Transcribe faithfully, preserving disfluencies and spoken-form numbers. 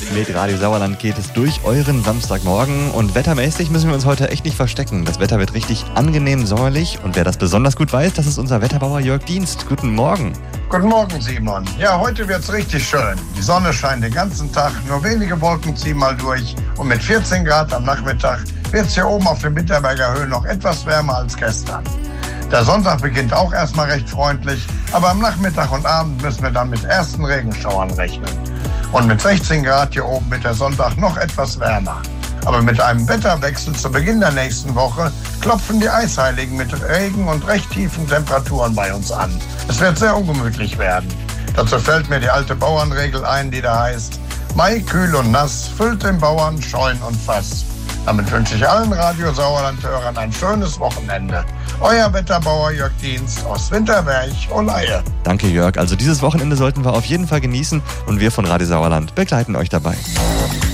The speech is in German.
Mit Radio Sauerland geht es durch euren Samstagmorgen und wettermäßig müssen wir uns heute echt nicht verstecken. Das Wetter wird richtig angenehm sommerlich und wer das besonders gut weiß, das ist unser Wetterbauer Jörg Dienst. Guten Morgen. Guten Morgen, Simon. Ja, heute wird's richtig schön. Die Sonne scheint den ganzen Tag, nur wenige Wolken ziehen mal durch und mit vierzehn Grad am Nachmittag wird's hier oben auf den Winterberger Höhen noch etwas wärmer als gestern. Der Sonntag beginnt auch erstmal recht freundlich, aber am Nachmittag und Abend müssen wir dann mit ersten Regenschauern rechnen. Und mit sechzehn Grad hier oben wird der Sonntag noch etwas wärmer. Aber mit einem Wetterwechsel zu Beginn der nächsten Woche klopfen die Eisheiligen mit Regen und recht tiefen Temperaturen bei uns an. Es wird sehr ungemütlich werden. Dazu fällt mir die alte Bauernregel ein, die da heißt: Mai, kühl und nass, füllt den Bauern Scheun und Fass. Damit wünsche ich allen Radio Sauerland-Hörern ein schönes Wochenende. Euer Wetterbauer Jörg Dienst aus Winterberg, Olaie. Danke Jörg, also dieses Wochenende sollten wir auf jeden Fall genießen und wir von Radio Sauerland begleiten euch dabei.